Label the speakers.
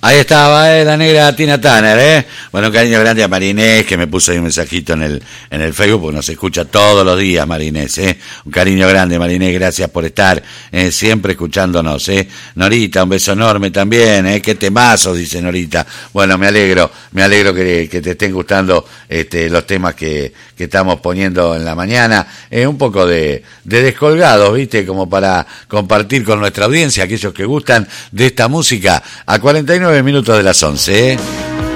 Speaker 1: Ahí estaba, la negra Tina Turner, Bueno, un cariño grande a Marinés, que me puso ahí un mensajito en el Facebook, porque nos escucha todos los días, Marinés, Un cariño grande, Marinés, gracias por estar, siempre escuchándonos, Norita, un beso enorme también, qué temazos, dice Norita. Bueno, me alegro que te estén gustando los temas que estamos poniendo en la mañana, un poco de descolgados, ¿viste? Como para compartir con nuestra audiencia, aquellos que gustan de esta música, a 49 minutos de las 11,